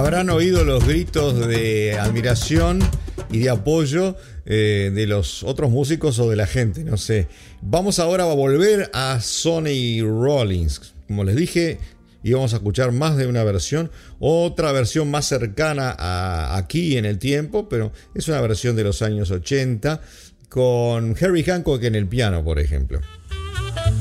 Habrán oído los gritos de admiración y de apoyo de los otros músicos o de la gente, no sé. Vamos ahora a volver a Sonny Rollins. Como les dije, íbamos a escuchar más de una versión, otra versión más cercana a aquí en el tiempo, pero es una versión de los años 80 con Herbie Hancock en el piano, por ejemplo.